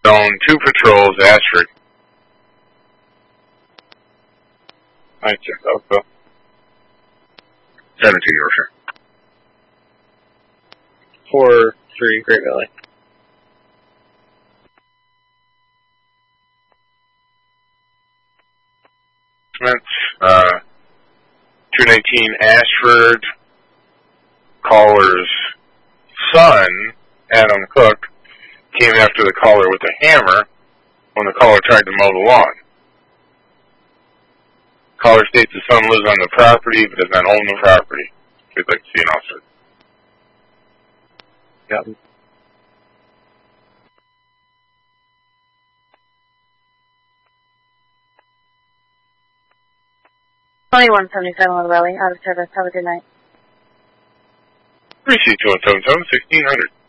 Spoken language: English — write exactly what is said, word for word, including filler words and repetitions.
Zone two patrols, Ashford. Night check, Alpha. seventeen, Yorkshire. four three, Great Valley. Uh, two nineteen Ashford, caller's son, Adam Cook, came after the caller with a hammer when the caller tried to mow the lawn. Caller states the son lives on the property but does not own the property. We'd like to see an officer. Yep. twenty-one seventy-seven on the rally, out of service. Have a good night. three C two one seven seven, sixteen hundred.